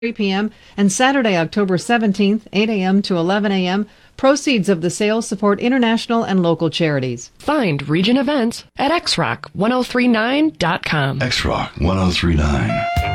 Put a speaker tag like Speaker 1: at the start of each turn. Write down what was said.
Speaker 1: p.m. and Saturday, October 17th, 8 a.m. to 11 a.m. Proceeds of the sales support international and local charities.
Speaker 2: Find Region events at xrock1039.com.
Speaker 3: XRock 1039.